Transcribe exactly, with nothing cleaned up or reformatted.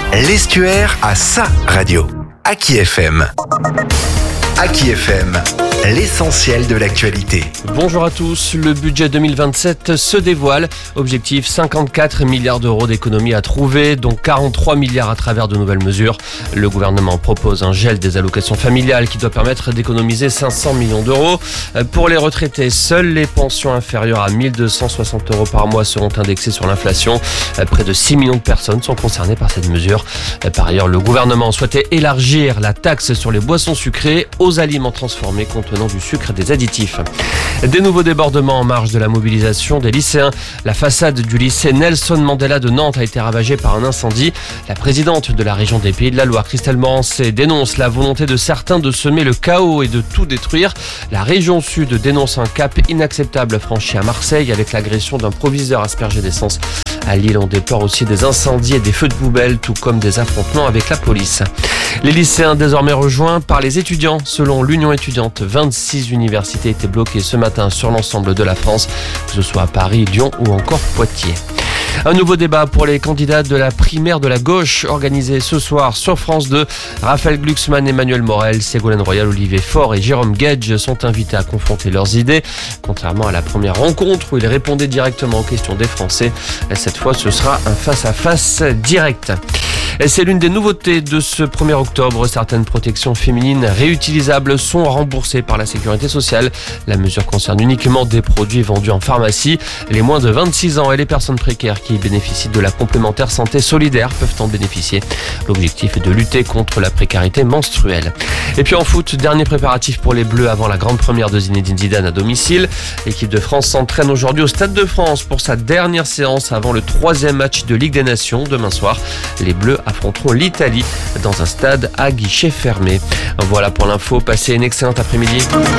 L'Estuaire a sa radio. Aki F M. Aki F M, l'essentiel de l'actualité. Bonjour à tous, le budget deux mille vingt-sept se dévoile. Objectif cinquante-quatre milliards d'euros d'économies à trouver, dont quarante-trois milliards à travers de nouvelles mesures. Le gouvernement propose un gel des allocations familiales qui doit permettre d'économiser cinq cents millions d'euros. Pour les retraités, seules les pensions inférieures à mille deux cent soixante euros par mois seront indexées sur l'inflation. Près de six millions de personnes sont concernées par cette mesure. Par ailleurs, le gouvernement souhaitait élargir la taxe sur les boissons sucrées aux aliments transformés contenant du sucre et des additifs. Des nouveaux débordements en marge de la mobilisation des lycéens. La façade du lycée Nelson Mandela de Nantes a été ravagée par un incendie. La présidente de la région des Pays de la Loire, Christelle Morancé, dénonce la volonté de certains de semer le chaos et de tout détruire. La région Sud dénonce un cap inacceptable franchi à Marseille avec l'agression d'un proviseur aspergé d'essence. À Lille, on déplore aussi des incendies et des feux de poubelle, tout comme des affrontements avec la police. Les lycéens désormais rejoints par les étudiants. Selon l'Union étudiante, vingt-six universités étaient bloquées ce matin sur l'ensemble de la France, que ce soit à Paris, Lyon ou encore Poitiers. Un nouveau débat pour les candidats de la primaire de la gauche organisée ce soir sur France deux. Raphaël Glucksmann, Emmanuel Morel, Ségolène Royal, Olivier Faure et Jérôme Guedj sont invités à confronter leurs idées. Contrairement à la première rencontre où ils répondaient directement aux questions des Français, cette fois ce sera un face-à-face direct. Et c'est l'une des nouveautés de ce premier octobre. Certaines protections féminines réutilisables sont remboursées par la sécurité sociale. La mesure concerne uniquement des produits vendus en pharmacie. Les moins de vingt-six ans et les personnes précaires qui bénéficient de la complémentaire santé solidaire peuvent en bénéficier. L'objectif est de lutter contre la précarité menstruelle. Et puis en foot, dernier préparatif pour les Bleus avant la grande première de Zinedine Zidane à domicile. L'équipe de France s'entraîne aujourd'hui au Stade de France pour sa dernière séance avant le troisième match de Ligue des Nations demain soir. Les Bleus affronteront l'Italie dans un stade à guichet fermé. Voilà pour l'info, passez une excellente après-midi.